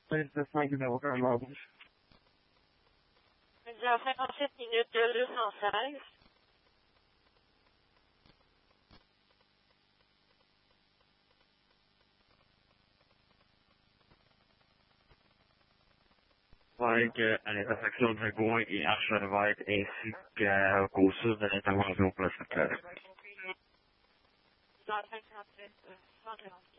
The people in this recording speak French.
C'est de 5 numéros quand même en bouche. Il a 57 minutes 216. Avec à l'intersection de Gouin et Archevêque ainsi qu'au sud de l'intervention place. 157, 144.